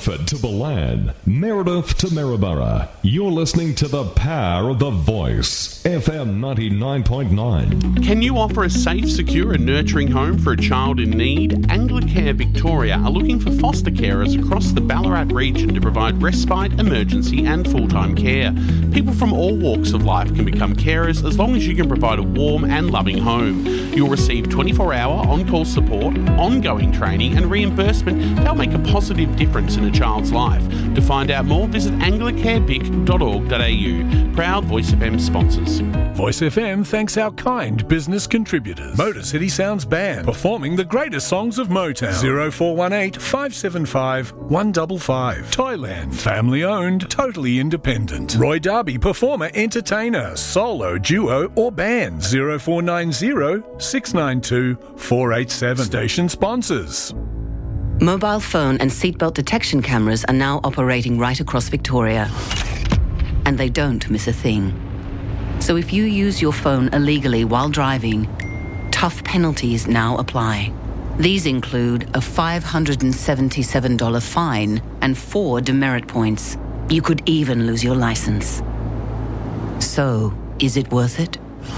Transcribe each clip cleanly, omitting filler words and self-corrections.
Brentford to Balan, Meredith to Maryborough. You're listening to the power of the voice, FM 99.9. Can you offer a safe, secure and nurturing home for a child in need? Anglicare Victoria are looking for foster carers across the Ballarat region to provide respite, emergency and full-time care. People from all walks of life can become carers as long as you can provide a warm and loving home. You'll receive 24-hour on-call support, ongoing training and reimbursement that'll make a positive difference in a child's life. To find out more, visit anglicarevic.org.au. Proud Voice FM sponsors. Voice FM thanks our kind business contributors. Motor City Sounds Band, performing the greatest songs of Motown. 0418 575 155. Toyland, family owned, totally independent. Roy Darby, performer, entertainer, solo, duo or band. 0490 692 487. Station sponsors. Mobile phone and seatbelt detection cameras are now operating right across Victoria. And they don't miss a thing. So if you use your phone illegally while driving, tough penalties now apply. These include a $577 fine and 4 demerit points. You could even lose your license. So, is it worth it?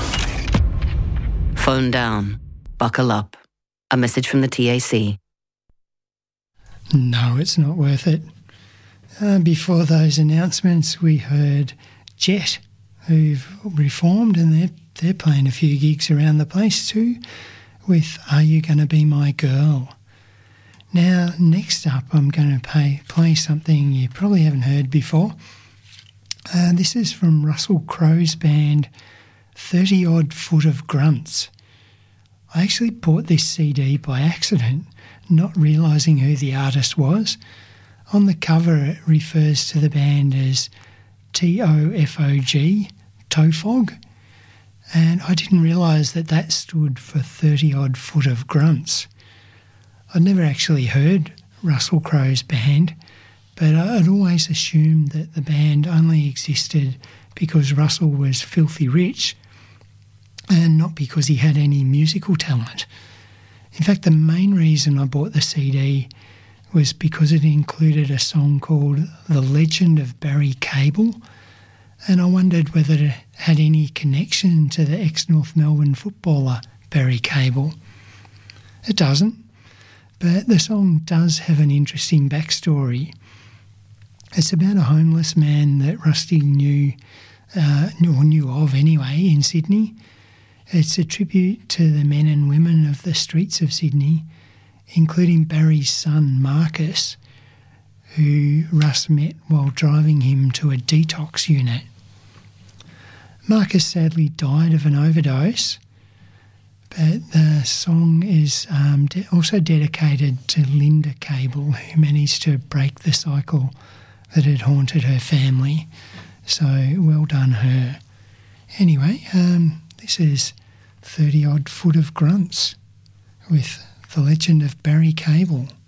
Phone down. Buckle up. A message from the TAC. No, it's not worth it. Before those announcements, we heard Jet, who've reformed, and they're playing a few gigs around the place too, with Are You Gonna Be My Girl? Now, next up, I'm going to play something you probably haven't heard before. This is from Russell Crowe's band, 30 Odd Foot of Grunts. I actually bought this CD by accident, not realising who the artist was. On the cover, it refers to the band as TOFOG, Tofog, and I didn't realise that stood for 30 Odd Foot of Grunts. I'd never actually heard Russell Crowe's band, but I'd always assumed that the band only existed because Russell was filthy rich and not because he had any musical talent. In fact, the main reason I bought the CD was because it included a song called The Legend of Barry Cable, and I wondered whether it had any connection to the ex-North Melbourne footballer Barry Cable. It doesn't, but the song does have an interesting backstory. It's about a homeless man that Rusty knew of anyway, in Sydney. It's a tribute to the men and women of the streets of Sydney, including Barry's son Marcus, who Russ met while driving him to a detox unit. Marcus sadly died of an overdose, but the song is also dedicated to Linda Cable, who managed to break the cycle that had haunted her family. So well done her. Anyway, this is 30 Odd Foot of Grunts with The Legend of Barry Cable.